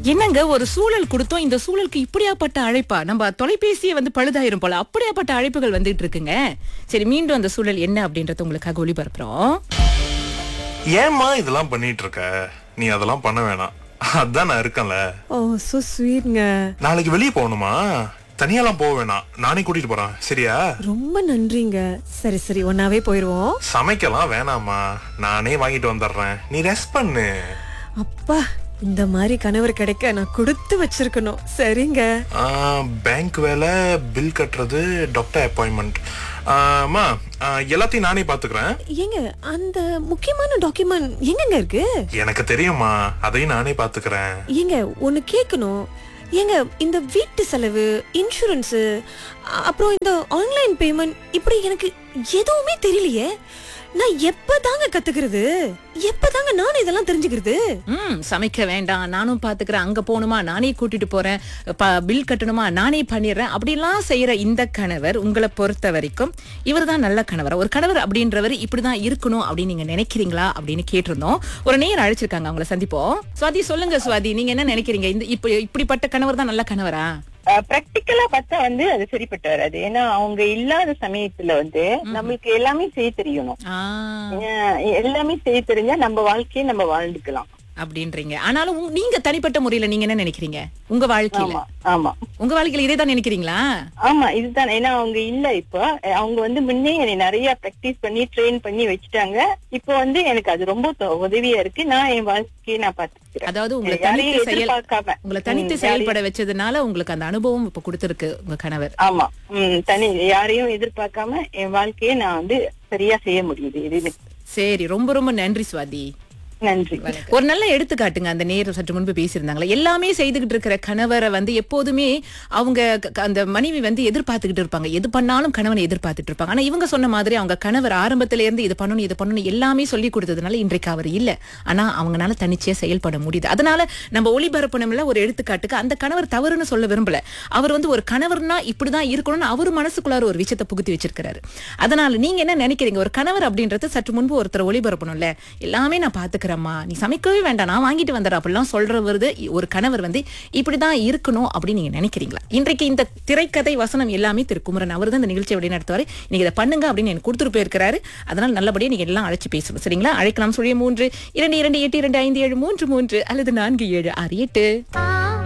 என்னங்க ஒரு சூழல் கொடுத்தோம், இந்த சூழலுக்கு இப்படியாப்பட்ட அழைப்பா? நம்ம தொலைபேசியை வந்து பழுதாயிரும் போல, அப்படியாப்பட்ட அழைப்புகள் வந்துட்டு இருக்குங்க. சரி, மீண்டும் அந்த சூழல் என்ன அப்படின்றத உங்களுக்காக ஒளிபரப்புறோம். ஏம்மா இதெல்லாம் பண்ணிட்டு இருக்க? நீ அதெல்லாம் பண்ண வேணாம், அதான் நான் இருக்கேன்ல. ஓ சோ ஸ்வீட்ங்க. நாளைக்கு வெளியே போகணுமா? தனியாலாம் போக வேணாம், நானே கூட்டிட்டு போறேன், சரியா? ரொம்ப நன்றிங்க. சரி சரி, ஒன்னாவே போயிருவோம். சமைக்கலாம் வேணாமா, நானே வாங்கிட்டு வந்துடுறேன், நீ ரெஸ்ட் பண்ணு. அப்பா, இந்த மாதிரி கணவர் கிடைக்க நான் கொடுத்து வச்சிருக்கணும். சரிங்க. பேங்க் வேலை, பில் கட்டுறது, டாக்டர் அப்பாயின்மெண்ட், அம்மா எல்லாத்தையும் நானே பாத்துக்கிறேன். ஏங்க, அந்த முக்கியமான டாக்குமெண்ட் எங்கங்க இருக்கு? எனக்கு தெரியுமா, அதையும் நானே பாத்துக்கிறேன். ஏங்க, ஒன்னு கேட்கணும். ஏங்க, இந்த வீட்டு செலவு, இன்சூரன்ஸ், அப்புறம் இந்த ஆன்லைன் பேமெண்ட், இப்படி எனக்கு எதுவுமே தெரியலையே. நான் எப்பதாங்க கத்துக்கிறது? எப்பதாங்க நான் இதெல்லாம் தெரிஞ்சுக்கிறது? சமைக்க வேண்டாம், நானும் பாத்துக்கிறேன். அங்க போகணுமா, நானே கூட்டிட்டு போறேன். பில் கட்டணுமா, நானே பண்ணிடுறேன். அப்படிலாம் செய்யற இந்த கணவர் உங்களை பொறுத்த வரைக்கும் இவர்தான் நல்ல கணவர்? ஒரு கணவர் அப்படின்றவர் இப்படிதான் இருக்கணும் அப்படின்னு நீங்க நினைக்கிறீங்களா அப்படின்னு கேட்டிருந்தோம். ஒரு நேயர் அழைச்சிருக்காங்க, அவங்களை சந்திப்போம். சுவாதி, சொல்லுங்க சுவாதி, நீங்க என்ன நினைக்கிறீங்க? இந்த இப்படிப்பட்ட கணவர் தான் நல்ல கணவரா? பிராக்டிக்கலா பார்த்தா அது சரிப்பட்டு வராது. ஏன்னா அவங்க இல்லாத சமயத்துல நம்மளுக்கு எல்லாமே செய்ய தெரியணும். எல்லாமே செய்ய தெரிஞ்சா நம்ம வாழ்க்கையை நம்ம வாழ்ந்துக்கலாம் அப்படின்றீங்க. ஆனாலும் நீங்க தனிப்பட்ட முறையில நீங்க என்ன நினைக்கிறீங்க உங்க வாழ்க்கையில? ஆமா, உங்க வாழ்க்கையில இதே தான் நினைக்கிறீங்களா? ஆமா, இதுதான். ஏன்னா அவங்க இல்ல, இப்ப அவங்க முன்னே என்னை நிறைய பிராக்டிஸ் பண்ணி ட்ரெயின் பண்ணி வச்சுட்டாங்க. இப்போ எனக்கு அது ரொம்ப உதவியா இருக்கு. நான் என் வாழ்க்கையை நான் பாத்துக்கிறேன். அதாவது உங்களை தனித்து செயல்பட வச்சதுனால உங்களுக்கு அந்த அனுபவம் இப்ப கொடுத்திருக்கு உங்க கணவர். ஆமா, யாரையும் எதிர்பார்க்காம என் வாழ்க்கையை நான் சரியா செய்ய முடியுது. எதுவுமே. சரி, ரொம்ப ரொம்ப நன்றி சுவாதி. நன்றி. ஒரு நல்ல எடுத்துக்காட்டுங்க. அந்த நேரம் சற்று முன்பு பேசியிருந்தாங்களா, எல்லாமே செய்துகிட்டு இருக்கிற கணவரை எப்போதுமே அவங்க அந்த மனைவி எதிர்பார்த்துக்கிட்டு இருப்பாங்க. எது பண்ணாலும் கணவனை எதிர்பார்த்துட்டு இருப்பாங்க. ஆனா இவங்க சொன்ன மாதிரி அவங்க கணவர் ஆரம்பத்தில இருந்து இது பண்ணணும் எல்லாமே சொல்லி கொடுத்ததுனால இன்றைக்கு அவர் இல்ல. ஆனா அவங்களால தனிச்சையா செயல்பட முடியுது. அதனால நம்ம ஒளிபரப்பணும்ல ஒரு எடுத்துக்காட்டுக்கு அந்த கணவர் தவறுன்னு சொல்ல விரும்பல. அவர் ஒரு கணவர்னா இப்படிதான் இருக்கணும்னு அவரு மனசுக்குள்ளார ஒரு விஷயத்தை புகுத்தி வச்சிருக்காரு. அதனால நீங்க என்ன நினைக்கிறீங்க? ஒரு கணவர் அப்படின்றது சற்று முன்பு ஒருத்தர் ஒளிபரப்பணும்ல, எல்லாமே நான் பாத்துக்கிறேன், நீ சமைக்கவே வேண்டாம், நான் வாங்கிட்டு வந்துடுற அப்படிலாம் சொல்றது ஒரு கணவர் இப்படிதான் இருக்கணும் அப்படின்னு நீங்க நினைக்கிறீங்களா? இன்றைக்கு இந்த திரைக்கதை வசனம் எல்லாமே திரு குமரன் அவர் தான் இந்த நிகழ்ச்சியை வழி நடத்துவாரு. நீங்க இதை பண்ணுங்க அப்படின்னு எனக்கு கொடுத்துட்டு போயிருக்கிறாரு. அதனால நல்லபடியா நீங்க எல்லாம் அழைச்சு பேசணும், சரிங்களா? அழைக்கலாம். 3 2 2 8 2 5 7 3 3 அல்லது 4 7 6 8.